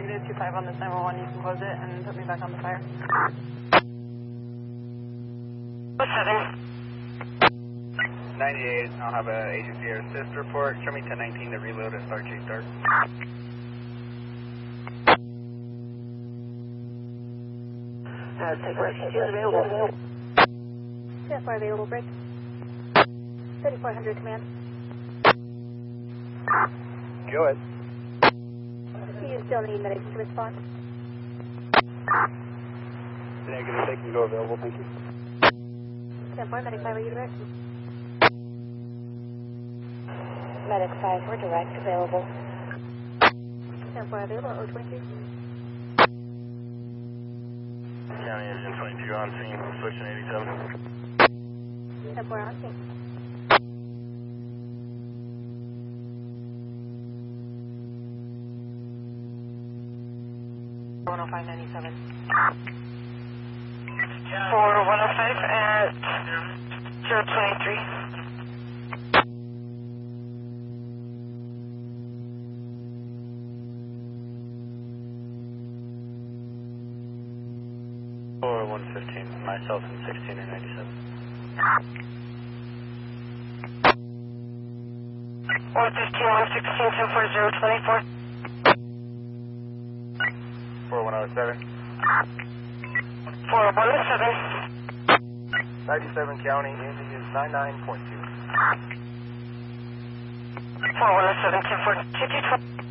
-25 on this 911, you can close it and put me back on the fire. What's setting? 98, I'll have a agency or assist report. Show me 1019 to reload and start chase start. Take rescue is available. Stand by available, break. 3400 command. Go ahead. Do you still need medics to respond? Negative, they can go available, thank you. Stand by, medic 5, are you direct? Medic 5, we're direct, available. Stand by available, 022. County Engine 22 on scene, switching 87. Stand by on scene. One 10597. 4105 at 023. Or 115, myself and 16 or 97. 115, 116, 104024. 4107. 4107. 97 County, ending is 99.2. 4107, 1040.